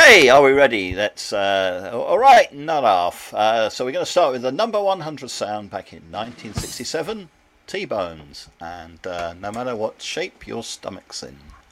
Okay, are we ready? Let's. All right, not off. So we're going to start with the number 100 sound back in 1967, T-Bones, and no matter what shape your stomach's in.